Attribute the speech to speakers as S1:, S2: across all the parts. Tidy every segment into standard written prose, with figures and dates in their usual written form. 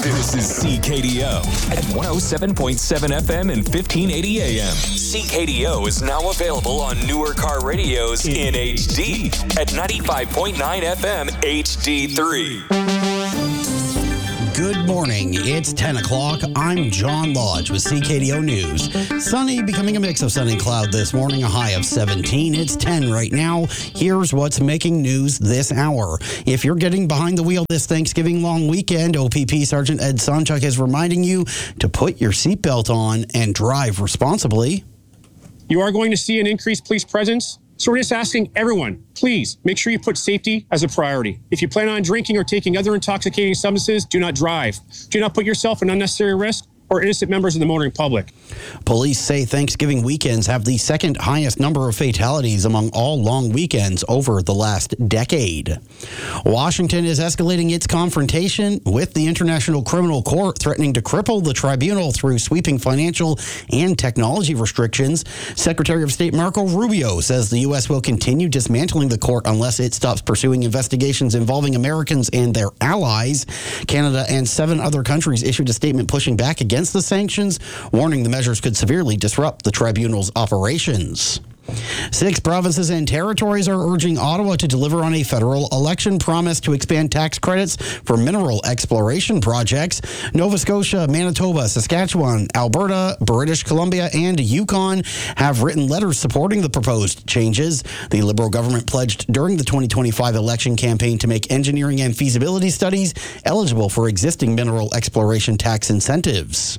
S1: This is CKDO at 107.7 FM and 1580 AM. CKDO is now available on newer car radios in HD at 95.9 FM HD3.
S2: Good morning. It's 10 o'clock. I'm John Lodge with CKDO News. Sunny becoming a mix of sun and cloud this morning, a high of 17. It's 10 right now. Here's what's making news this hour. If you're getting behind the wheel this Thanksgiving long weekend, OPP Sergeant Ed Sonchuk is reminding you to put your seatbelt on and drive responsibly.
S3: You are going to see an increased police presence. So we're just asking everyone, please make sure you put safety as a priority. If you plan on drinking or taking other intoxicating substances, do not drive. Do not put yourself in unnecessary risk or innocent members of the motoring public.
S2: Police say Thanksgiving weekends have the second highest number of fatalities among all long weekends over the last decade. Washington is escalating its confrontation with the International Criminal Court, threatening to cripple the tribunal through sweeping financial and technology restrictions. Secretary of State Marco Rubio says the U.S. will continue dismantling the court unless it stops pursuing investigations involving Americans and their allies. Canada and 7 other countries issued a statement pushing back against the sanctions, warning the measures could severely disrupt the tribunal's operations. 6 provinces and territories are urging Ottawa to deliver on a federal election promise to expand tax credits for mineral exploration projects. Nova Scotia, Manitoba, Saskatchewan, Alberta, British Columbia, and Yukon have written letters supporting the proposed changes. The Liberal government pledged during the 2025 election campaign to make engineering and feasibility studies eligible for existing mineral exploration tax incentives.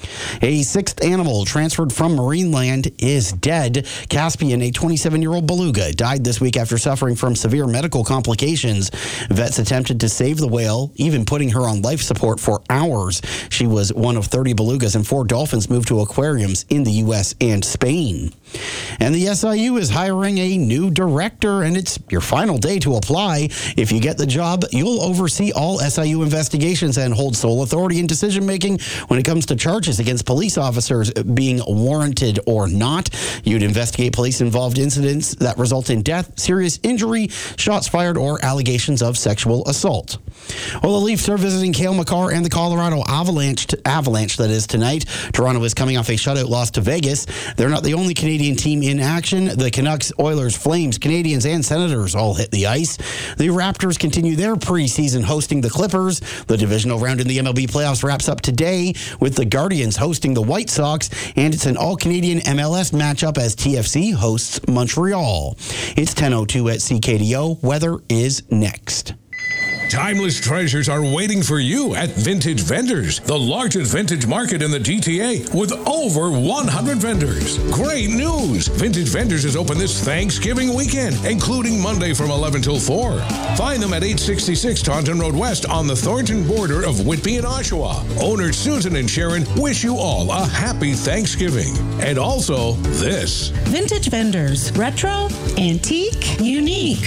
S2: A 6th animal transferred from Marineland is dead. Caspian, a 27-year-old beluga, died this week after suffering from severe medical complications. Vets attempted to save the whale, even putting her on life support for hours. She was one of 30 belugas and 4 dolphins moved to aquariums in the U.S. and Spain. And the SIU is hiring a new director, and it's your final day to apply. If you get the job, you'll oversee all SIU investigations and hold sole authority in decision-making when it comes to charges against police officers being warranted or not. You'd investigate police-involved incidents that result in death, serious injury, shots fired, or allegations of sexual assault. Well, the Leafs are visiting Cale Makar and the Colorado Avalanche that is tonight. Toronto is coming off a shutout loss to Vegas. They're not the only Canadian team in action. The Canucks, Oilers, Flames, Canadians, and Senators all hit the ice. The Raptors continue their preseason hosting the Clippers. The divisional round in the MLB playoffs wraps up today with the Guardians hosting the White Sox, and it's an all-Canadian MLS matchup as TFC hosts Montreal. It's 10:02 at CKDO. Weather is next.
S4: Timeless treasures are waiting for you at Vintage Vendors, the largest vintage market in the GTA with over 100 vendors. Great news! Vintage Vendors is open this Thanksgiving weekend, including Monday from 11 till 4. Find them at 866 Taunton Road West on the Thornton border of Whitby and Oshawa. Owners Susan and Sharon wish you all a happy Thanksgiving. And also this.
S5: Vintage Vendors. Retro, antique, unique.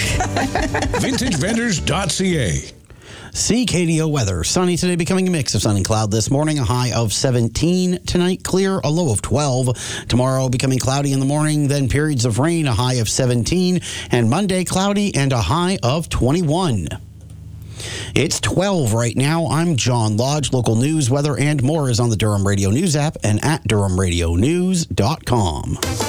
S4: VintageVendors.ca.
S2: CKDO weather. Sunny today, becoming a mix of sun and cloud this morning. A high of 17 tonight. Clear, a low of 12. Tomorrow, becoming cloudy in the morning, then periods of rain, a high of 17. And Monday, cloudy and a high of 21. It's 12 right now. I'm John Lodge. Local news, weather, and more is on the Durham Radio News app and at DurhamRadioNews.com.